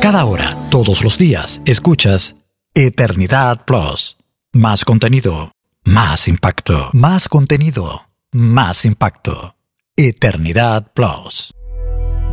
Cada hora, todos los días, escuchas Eternidad Plus. Más contenido, más impacto. Más contenido, más impacto. Eternidad Plus.